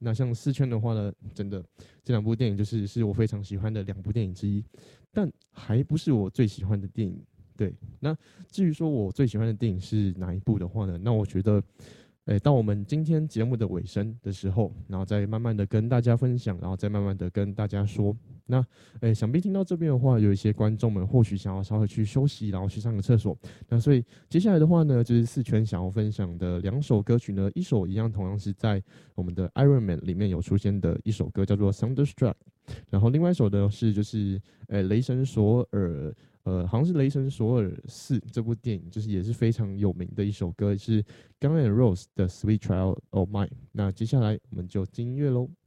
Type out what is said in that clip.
那像四圈的话呢，真的这两部电影是我非常喜欢的两部电影之一，但还不是我最喜欢的电影。对，那至于说我最喜欢的电影是哪一部的话呢？那我觉得，到我们今天节目的尾声的时候，然后再慢慢的跟大家分享，然后再慢慢的跟大家说。那，想必听到这边的话，有一些观众们或许想要稍微去休息，然后去上个厕所。那所以接下来的话呢，就是四圈想要分享的两首歌曲呢，一首一样同样是在我们的 Iron Man 里面有出现的一首歌，叫做 Thunderstruck。然后另外一首呢是就是雷神索尔。好像是《雷神索尔4》这部电影，就是也是非常有名的一首歌，是 Guns N' Roses 的《Sweet Child O' Mine》。那接下来我们就进音乐喽。